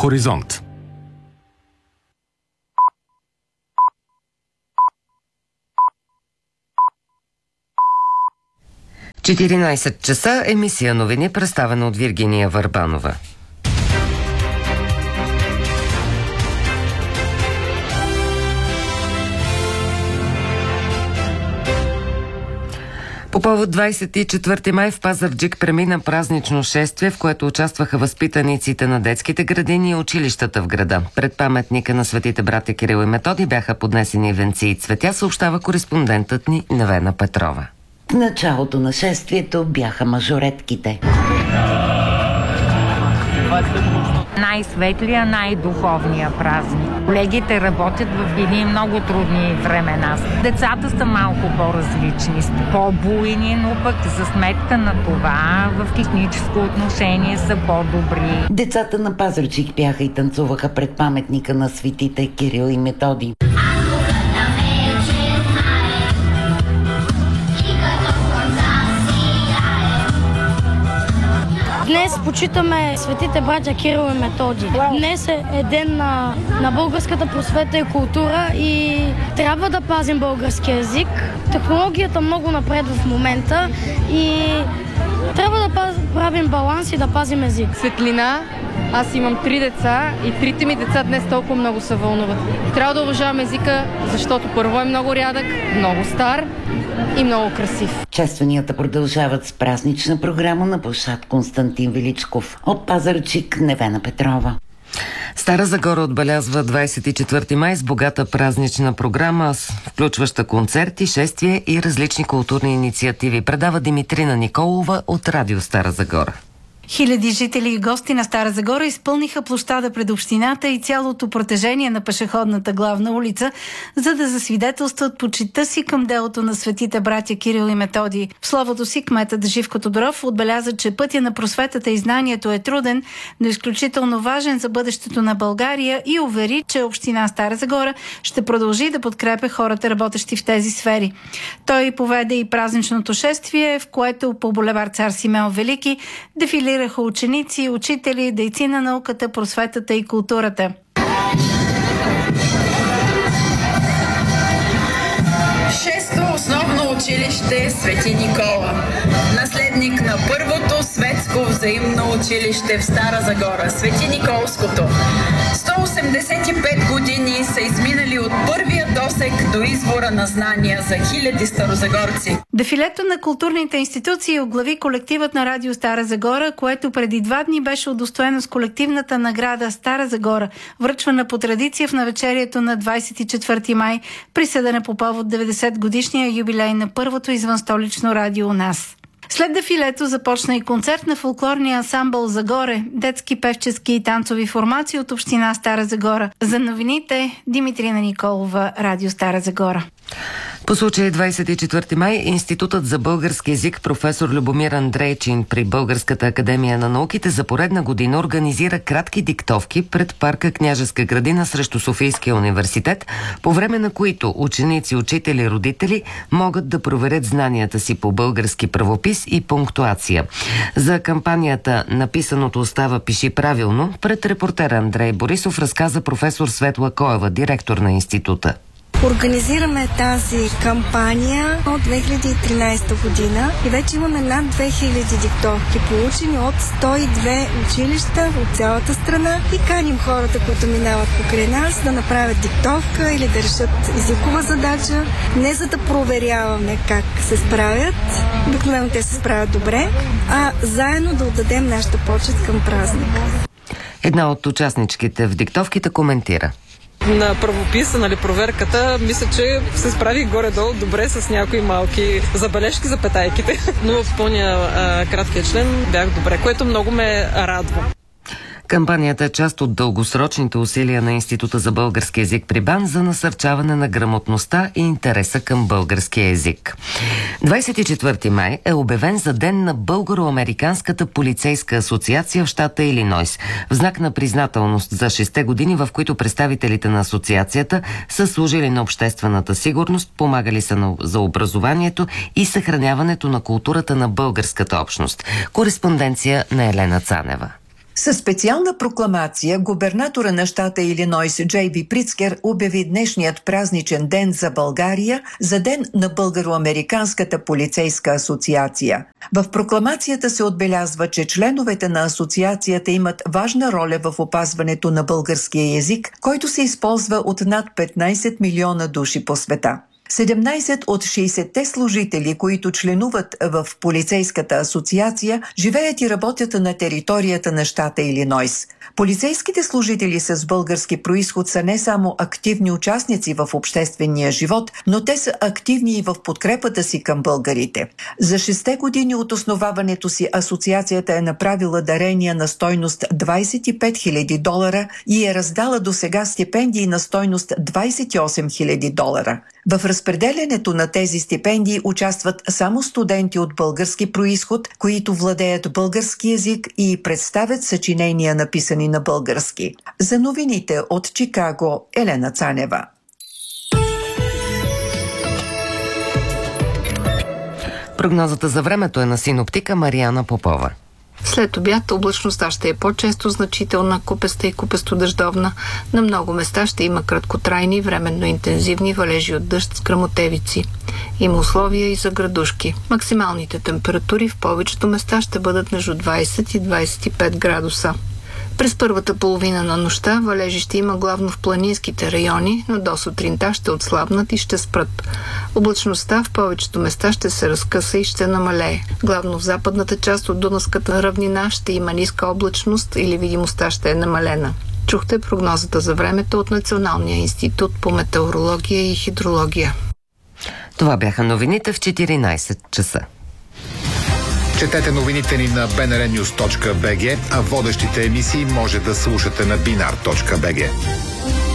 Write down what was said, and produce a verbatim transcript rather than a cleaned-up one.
Хоризонт. четиринайсет часа, емисия новини, представена от Виргиния Върбанова. По повод двайсет и четвърти май в Пазарджик премина празнично шествие, в което участваха възпитаниците на детските градини и училищата в града. Пред паметника на светите братя Кирил и Методий бяха поднесени венци и цветя, съобщава кореспондентът ни Невена Петрова. В началото на шествието бяха мажоретките. Най-светлия, най-духовния празник. Колегите работят в едни много трудни времена. Децата са малко по-различни, по-буйни, но пък за сметка на това в техническо отношение са по-добри. Децата на Пазарджик бяха и танцуваха пред паметника на светите Кирил и Методий. Днес почитаме светите братя Кирил и Методий. Днес е ден на, на българската просвета и култура и трябва да пазим българския език. Технологията много напред в момента и трябва да паз, правим баланс и да пазим език. Светлина. Аз имам три деца и трите ми деца днес толкова много се вълнуват. Трябва да уважавам езика, защото първо е много рядък, много стар и много красив. Честванията продължават с празнична програма на площад Константин Величков. От Пазарджик, Невена Петрова. Стара Загора отбелязва двайсет и четвърти май с богата празнична програма, включваща концерти, шествия и различни културни инициативи. Предава Димитрина Николова от Радио Стара Загора. Хиляди жители и гости на Стара Загора изпълниха площада пред общината и цялото протежение на пешеходната главна улица, за да засвидетелстват почитта си към делото на светите братя Кирил и Методий. В словото си кметът Живко Тодоров отбеляза, че пътя на просветата и знанието е труден, но изключително важен за бъдещето на България и увери, че община Стара Загора ще продължи да подкрепя хората, работещи в тези сфери. Той поведе и празничното шествие, в което по булевард Цар Симеон Велики дефилира ученици, учители, дейци на науката, просветата и културата. Шесто основно училище Свети Никола. Наследник на първото светско взаимно училище в Стара Загора, Свети Николското. сто осемдесет и пет години са изминали от първия досег до извора на знания за хиляди старозагорци. Дефилето на културните институции оглави колективът на Радио Стара Загора, което преди два дни беше удостоено с колективната награда Стара Загора, връчвана по традиция в навечерието на двайсет и четвърти май, присъдена по повод деветдесет годишния юбилей на първото извънстолично радио у нас. След дефилето започна и концерт на фолклорния ансамбъл Загоре, детски певчески и танцови формации от община Стара Загора. За новините Димитрина Николова, Радио Стара Загора. По случай двайсет и четвърти май Институтът за български език професор Любомир Андрейчин при Българската академия на науките за поредна година организира кратки диктовки пред парка Княжеска градина срещу Софийския университет, по време на които ученици, учители и родители могат да проверят знанията си по български правопис и пунктуация. За кампанията "Написаното остава, пиши правилно" пред репортера Андрей Борисов разказа професор Светла Коева, директор на института. Организираме тази кампания от две хиляди и тринайсета година и вече имаме над две хиляди диктовки, получени от сто и две училища от цялата страна и каним хората, които минават покрай нас, да направят диктовка или да решат езикова задача, не за да проверяваме как се справят, обикновено те се справят добре, а заедно да отдадем нашата почет към празника. Една от участничките в диктовките коментира. На правописа, нали, проверката, мисля, че се справи горе-долу добре с някои малки забележки за петайките. Но в пълния краткия член бях добре, което много ме радва. Кампанията е част от дългосрочните усилия на Института за български език при БАН за насърчаване на грамотността и интереса към българския език. двайсет и четвърти май е обявен за ден на Българо-американската полицейска асоциация в щата Илинойс, в знак на признателност за шесте години, в които представителите на асоциацията са служили на обществената сигурност, помагали са за образованието и съхраняването на културата на българската общност. Кореспонденция на Елена Цанева. Със специална прокламация губернатора на щата Илинойс Джей Би Прицкер обяви днешният празничен ден за България за ден на Българо-американската полицейска асоциация. В прокламацията се отбелязва, че членовете на асоциацията имат важна роля в опазването на българския език, който се използва от над петнайсет милиона души по света. седемнайсет от шейсетте служители, които членуват в полицейската асоциация, живеят и работят на територията на щата Илинойс. Полицейските служители с български происход са не само активни участници в обществения живот, но те са активни и в подкрепата си към българите. За шесте години от основаването си асоциацията е направила дарения на стойност двайсет и пет хиляди долара и е раздала досега стипендии на стойност двайсет и осем хиляди долара. В разпределянето на тези стипендии участват само студенти от български происход, които владеят български език и представят съчинения, написани на български. За новините от Чикаго, Елена Цанева. Прогнозата за времето е на синоптика Мариана Попова. След обяд облачността ще е по-често значителна, купеста и купесто-дъждовна. На много места ще има краткотрайни, временно интензивни валежи от дъжд с гръмотевици. Има условия и за градушки. Максималните температури в повечето места ще бъдат между двайсет и двайсет и пет градуса. През първата половина на нощта валежи ще има главно в планинските райони, но до сутринта ще отслабнат и ще спрат. Облачността в повечето места ще се разкъса и ще намалее. Главно в западната част от Дунавската равнина ще има ниска облачност или видимостта ще е намалена. Чухте прогнозата за времето от Националния институт по метеорология и хидрология. Това бяха новините в четиринайсет часа. Четете новините ни на би ен ар нюз точка би джи, а водещите емисии може да слушате на бинар точка би джи.